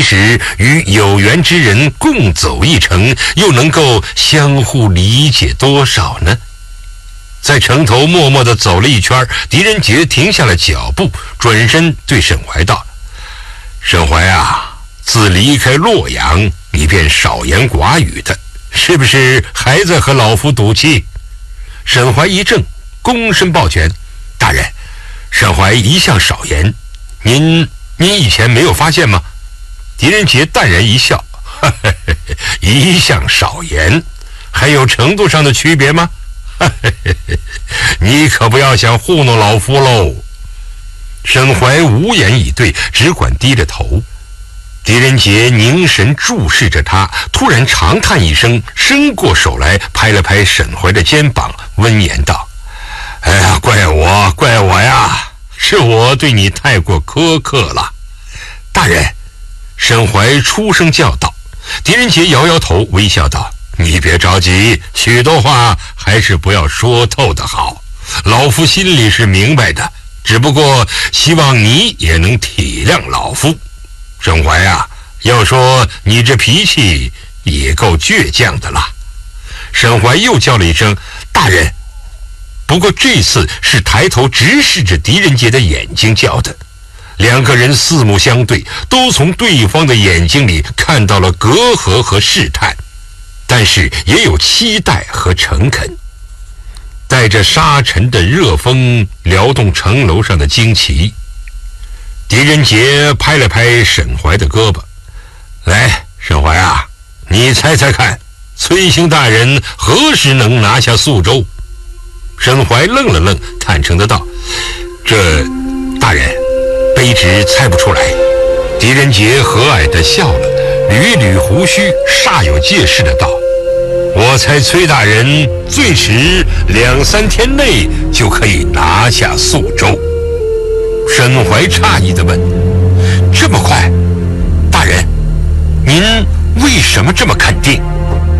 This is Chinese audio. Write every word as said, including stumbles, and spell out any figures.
即使与有缘之人共走一程，又能够相互理解多少呢？在城头默默地走了一圈，狄仁杰停下了脚步，转身对沈怀道：“沈怀啊，自离开洛阳，你便少言寡语的，是不是还在和老夫赌气？”沈怀一怔，躬身抱拳：“大人，沈怀一向少言，您您以前没有发现吗？”狄仁杰淡然一笑：“呵呵呵，一向少言，还有程度上的区别吗？呵呵呵，你可不要想糊弄老夫喽。”沈怀无言以对，只管低着头。狄仁杰凝神注视着他，突然长叹一声，伸过手来拍了拍沈怀的肩膀，温言道：“哎呀，怪我，怪我呀，是我对你太过苛刻了。”大人，沈怀出声叫道。狄仁杰摇摇头，微笑道：“你别着急，许多话还是不要说透的好。老夫心里是明白的，只不过希望你也能体谅老夫。沈怀啊，要说你这脾气也够倔强的了。”沈怀又叫了一声：“大人！”不过这次是抬头直视着狄仁杰的眼睛叫的。两个人四目相对，都从对方的眼睛里看到了隔阂和试探，但是也有期待和诚恳。带着沙尘的热风撩动城楼上的旌旗，狄仁杰拍了拍沈怀的胳膊：“来，沈怀啊，你猜猜看，崔兴大人何时能拿下宿州？”沈怀愣了愣，坦诚的道：“这大人卑职猜不出来。”狄仁杰和蔼的笑了，捋捋胡须，煞有介事的道：“我猜崔大人最迟两三天内就可以拿下宿州。”沈怀诧异地问：“这么快？大人，您为什么这么肯定？”